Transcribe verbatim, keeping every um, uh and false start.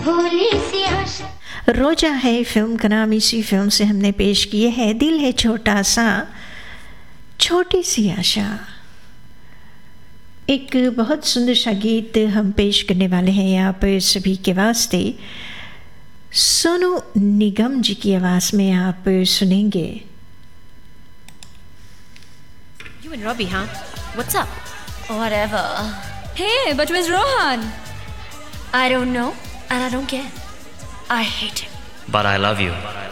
रोजा है फिल्म का नाम। इसी फिल्म से हमने पेश किए है दिल है छोटा सा छोटी सी आशा। एक बहुत सुंदर सा गीत हम पेश करने वाले हैं यहाँ पर सभी के वास्ते। सोनू निगम जी की आवाज़ में आप सुनेंगे। You and Robbie, huh? What's up? Whatever. Hey, but where's Rohan? I don't know, and I don't care. I hate him. But I love you.